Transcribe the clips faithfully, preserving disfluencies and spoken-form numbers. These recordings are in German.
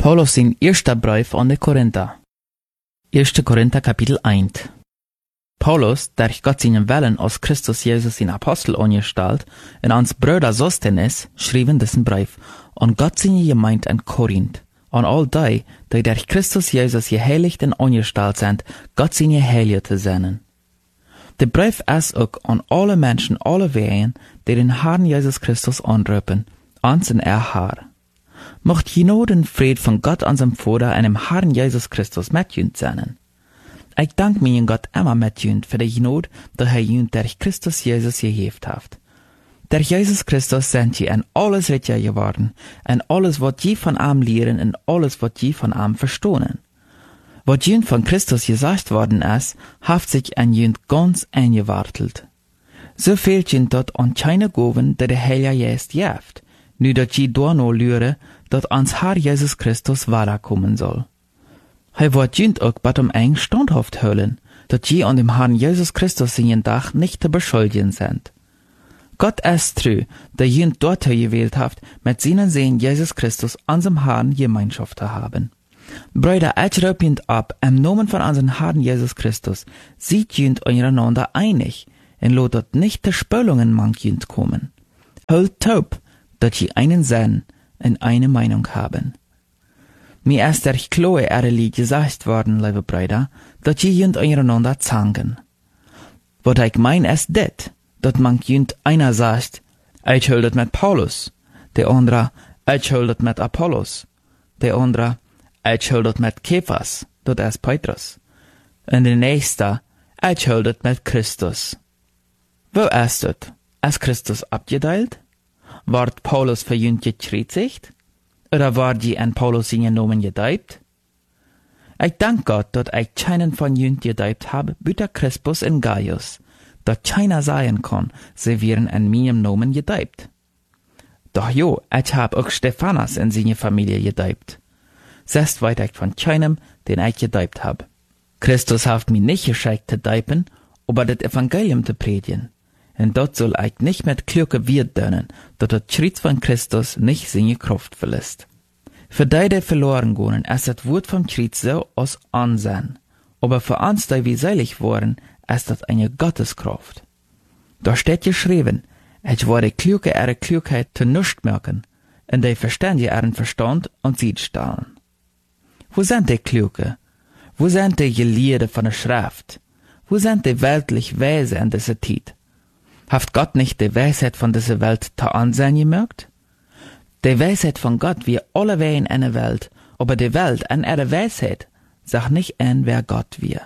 Paulus sin eerste brief aan de Korinther. Eerste Korinther kapitel één. Paulus, der Gott seinen Willen aus Christus Jesus in Apostel angestalt, en ans Brüder Sostenes, schrieben diesen Brief, an Gott seine Gemeinde in Korinth, an all die, die durch Christus Jesus geheiligt en angestalt sind, Gott seine Heilige zu senden. De Brief ist auch an alle Menschen, alle Wehen, die den Herrn Jesus Christus anrufen, ans in er Haar. Mocht Genade en Fried von Gott unserem Vater en dem Herrn Jesus Christus mit jünt sein. Ich dank meinen Gott immer mit jünt für die Genade, die er jünt durch Christus Jesus geheeft hat. Durch Jesus Christus sind je in alles richer geworden, en alles wat je von ihm lehren, en alles wat je von ihm verstohnen. Wat jünt von Christus gesagt worden ist, haft sich an jünt ganz eingewartelt. So fehlt jünt dort an keine Goven, die der Heilige Geist jeft, nu dat je door no lure, dat ans Herr Jesus Christus weiterkommen soll. Hij wordt jünt ook bat um eng standhaft höllen, dat je an dem Herrn Jesus Christus in jen Dach nicht zu beschuldigen sind. Gott ist treu, der jünt dort gewählt haft, mit seinen Sehen Jesus Christus unserem Herrn Gemeinschaft zu haben. Brüder, ich rup jünt ab, im Namen von unserem Herrn Jesus Christus, sieht jünt einander einig, en lot dort nicht zu Spöllungen mang jünt kommen. Hört taub, dat je einen Sinn und eine Meinung haben. Mir ist der Chloe ehrlich gesagt worden, liebe Brüder, dat je jünt einander zangen. Wat ich mein ist dit, dat man jünt einer sagt, ich schuldet mit Paulus, der andere, ich schuldet mit Apollos, der andere, ich schuldet mit Kephas, dat ist Petrus, und der nächste, ich schuldet mit Christus. Wo ist das? Ist Christus abgeteilt? Ward Paulus für jünt gekreuzigt? Oder war die an Paulus in Namen gedeibt? Ich dank Gott, dat ich keinen von jünt gedeibt habe, büter Crispus und Gaius, dat keiner sein kann, sie wären an meinem Namen gedeibt. Doch jo, ich hab auch Stephanas in seine Familie gedeibt. Sest weit ich von keinem, den ich gedeibt hab. Christus hat mich nicht geschickt zu deipen, aber das Evangelium zu predigen. Und dort soll ich nicht mit Klüge wird dönnen, dat das Schritt von Christus nicht seine Kraft verlässt. Für die, die verloren gehen, ist das Wort vom Schritt so aus Ansehen. Aber für uns, die wir selig waren, ist das eine Gotteskraft. Da steht geschrieben, ich werde Klüge ihre Klugheit zu nichts merken, und die Verständige ihren Verstand und Sied stellen. Wo sind die Klüge? Wo sind die Gelehrten von der Schrift? Wo sind die weltlich Weise in dieser Zeit? Haft Gott nicht die Weisheit von dieser Welt zu ansehen gemerkt? Die Weisheit von Gott wie alle Wehen in der Welt, aber die Welt an ihrer Weisheit sagt nicht an, wer Gott wir.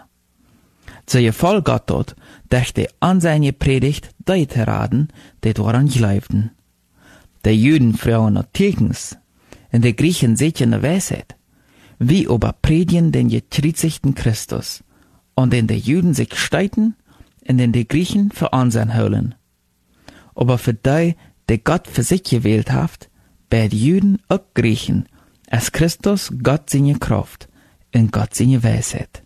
So gefällt Gott dort, durch die Ansehen gepredigt, die zu raten, die daran glaubten. Die Juden frauen noch Kirchens, und die Griechen setzen die Weisheit. Wie aber predigen den gekreuzigten Christus, und den die Juden sich streiten, in den die Griechen für Ansehen holen. Aber für die, die Gott für sich gewählt hat, bei den Juden auch Griechen, ist Christus Gott seine Kraft und Gott seine Weisheit.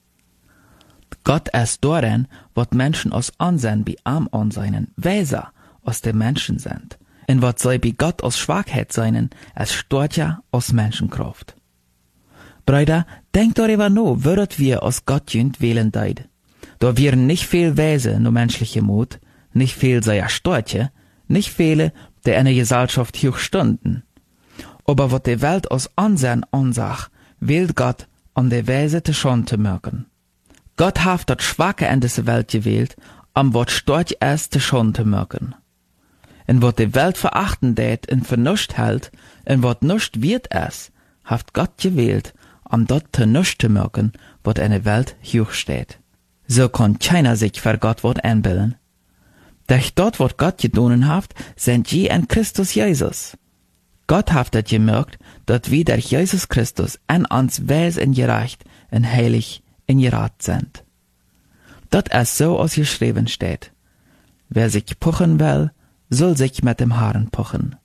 Gott ist darin, was Menschen aus Ansehen bei ihm ansehen, weiser aus den Menschen sind, und was sie bei Gott aus Schwachheit sein, als stärker aus Menschenkraft. Brüder, denkt darüber nach, würdet wir aus Gott jünd wählen deid. Da wären nicht viel Weise nur menschliche Mut, nicht viel sehr Storche, nicht viele, die in der Gesellschaft hoch stunden. Aber was die Welt aus Ansehen ansach, wählt Gott, um die Weise zu schon zu merken. Gott hat das Schwache in dieser Welt gewählt, um was Storch ist zu schon zu merken. Und was die Welt verachten tät und für nichts hält, und was nichts wird es, hat Gott gewählt, um dort zu nichts zu merken, was in der Welt hoch steht. So kann keiner sich für Gott Wort einbilden. Durch dort, was Gott getan hat, sind je in Christus Jesus. Gott hat das gemerkt, dass wir durch Jesus Christus an uns weis und gerecht und heilig und gerat sind. Das ist so, als geschrieben steht. Wer sich puchen will, soll sich mit dem Herrn puchen.